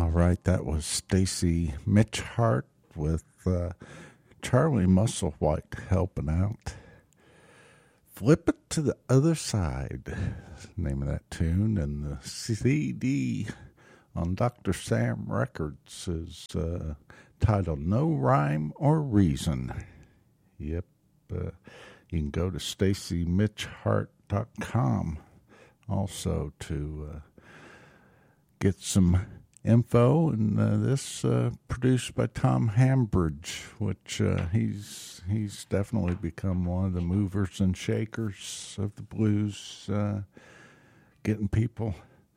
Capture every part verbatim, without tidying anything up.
All right, that was Stacy Mitchhart with uh, Charlie Musselwhite helping out. Flip It to the Other Side, name of that tune, and the C D on Doctor Sam Records is uh, titled No Rhyme or Reason. Yep, uh, you can go to stacy mitchhart dot com also to uh, get some info, and uh, this uh, produced by Tom Hambridge, which uh, he's he's definitely become one of the movers and shakers of the blues, uh, getting people,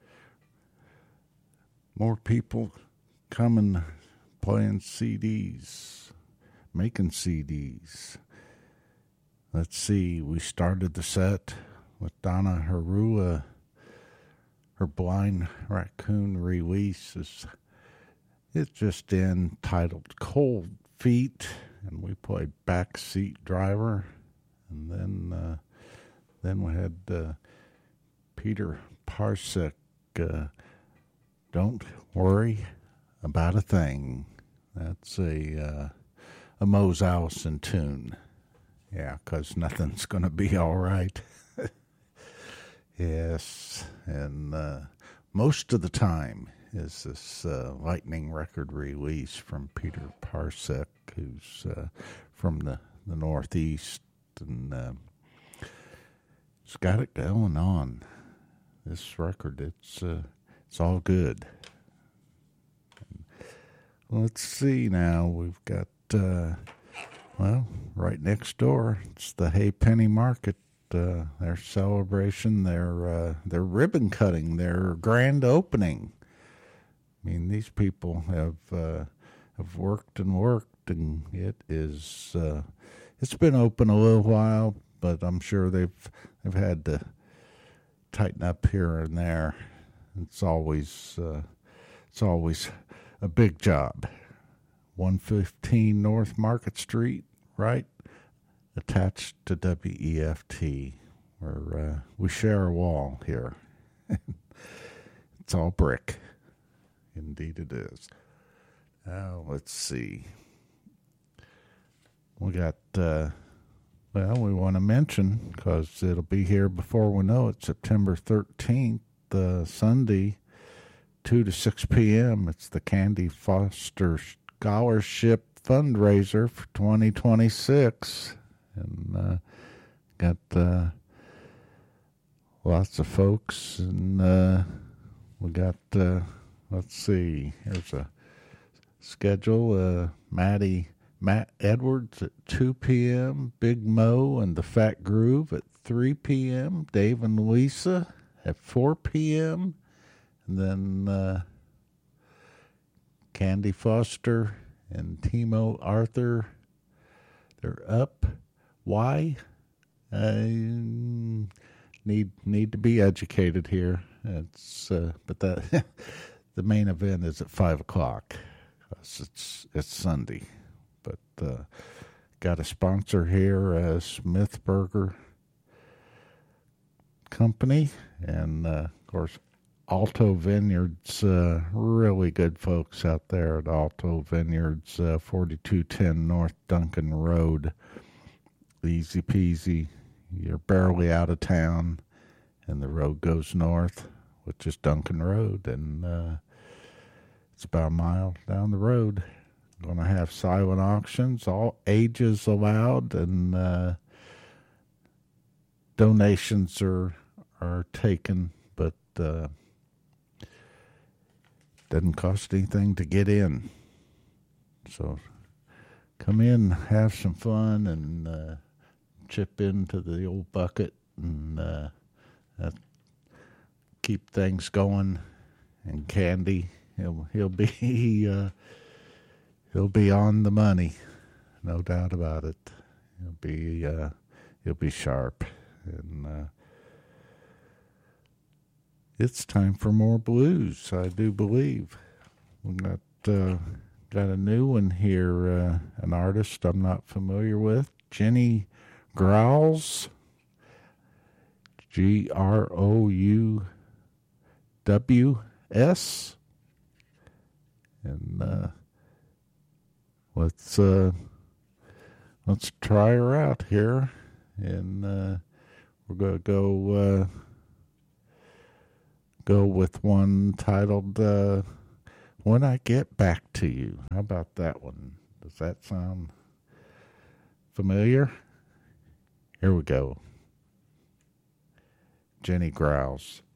more people coming, playing C Ds, making C Ds. Let's see, we started the set with Donna Harua. Her Blind Raccoon release is it's just entitled Cold Feet, and we played Backseat Driver, and then uh, then we had uh, Peter Parsek, uh, Don't Worry About a Thing. That's a uh, a Mose Allison tune, yeah, because nothing's going to be all right. Yes, and uh, most of the time is this uh, Lightning record release from Peter Parsek, who's uh, from the, the Northeast, and uh, it's got it going on. This record, it's uh, it's all good. Let's see now, we've got, uh, well, right next door, it's the Hay Penny Market. Uh, their celebration, their uh, their ribbon cutting, their grand opening. I mean, these people have uh, have worked and worked, and it is uh, it's been open a little while, but I'm sure they've they've had to tighten up here and there. It's always uh, it's always a big job. one fifteen North Market Street, right? Attached to W E F T, where uh, we share a wall here. It's all brick. Indeed it is. Now, let's see. We got, uh, well, we want to mention, because it'll be here before we know it, September thirteenth, uh, Sunday, two to six p.m. It's the Candy Foster Scholarship Fundraiser for twenty twenty-six. And uh, got uh, lots of folks, and uh, we got, uh, let's see, here's a schedule. Uh, Maddie, Matt Edwards at two p.m., Big Mo and the Fat Groove at three p.m., Dave and Louisa at four p.m., and then uh, Candy Foster and Timo Arthur, they're up. Why? I need need to be educated here. It's uh, but that the main event is at five o'clock. It's it's Sunday, but uh, got a sponsor here, uh, Smith Burger Company, and uh, of course Alto Vineyards. Uh, really good folks out there at Alto Vineyards, uh, forty-two ten North Duncan Road. Easy peasy. You're barely out of town, and the road goes north, which is Duncan Road, and uh, it's about a mile down the road. Going to have silent auctions, all ages allowed, and uh, donations are are taken, but uh, doesn't cost anything to get in. So come in, have some fun, and uh, chip into the old bucket, and uh, uh, keep things going. And Candy, he'll he'll be uh, he'll be on the money, no doubt about it. He'll be uh, he'll be sharp, and uh, it's time for more blues. I do believe we got uh, got a new one here. Uh, an artist I'm not familiar with, Jenny Growls, G R O U W S, and uh, let's uh, let's try her out here, and uh, we're gonna go uh, go with one titled uh, "When I Get Back to You." How about that one? Does that sound familiar? Here we go. Jenny growls.